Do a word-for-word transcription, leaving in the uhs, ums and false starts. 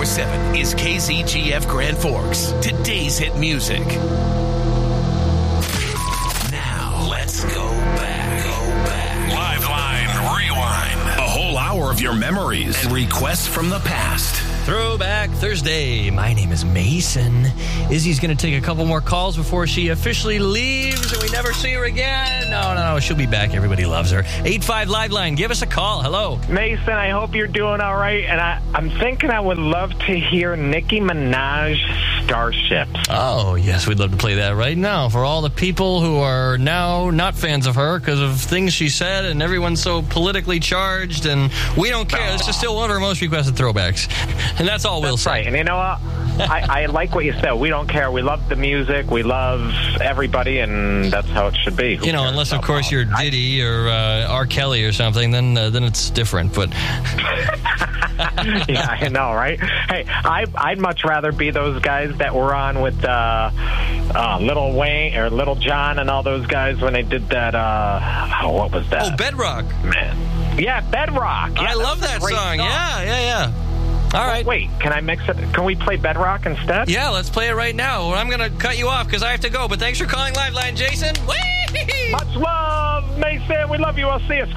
seven is K Z G F Grand Forks. Today's hit music. Now, let's go back. Go back. Live Line Rewind. A whole hour of your memories and requests from the past. Throwback Thursday. My name is Mason. Izzy's going to take a couple more calls before she officially leaves and we never see her again. No, no, no. She'll be back. Everybody loves her. eight five Live Line. Give us a call. Hello. Mason, I hope you're doing all right. And I, I'm thinking I would love to hear Nicki Minaj, Starships. Oh, yes. We'd love to play that right now for all the people who are now not fans of her because of things she said and everyone's so politically charged and we don't care. This is still one of our most requested throwbacks. And that's all we'll That's say. Right. And you know what? I, I like what you said. We don't care. We love the music. We love everybody, and that's how it should be. Who you know, unless, of course, you're Diddy or uh, R. Kelly or something, then uh, then it's different. But yeah, I know, right? Hey, I, I'd much rather be those guys that were on with uh, uh, Little Wayne or Little John and all those guys when they did that. Uh, oh, what was that? Oh, Bedrock. Man. Yeah, Bedrock. Yeah, I love that song. song. Yeah, yeah, yeah. All right. Oh, wait, can I mix it? Can we play Bedrock instead? Yeah, let's play it right now. I'm going to cut you off because I have to go. But thanks for calling Live Line, Jason. Whee! Much love, Mason. We love you. I'll see you.